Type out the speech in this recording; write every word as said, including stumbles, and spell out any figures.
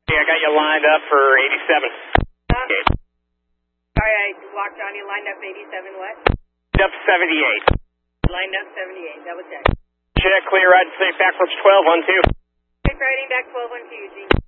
Hey, I got you lined up for eighty-seven. Uh, Okay. sorry, I walked on you. Lined up eighty-seven what? Up seventy-eight. Lined up seventy-eight. Double check. Check, clear ride, safe backwards twelve, one two. Quick riding back twelve one two, Eugene.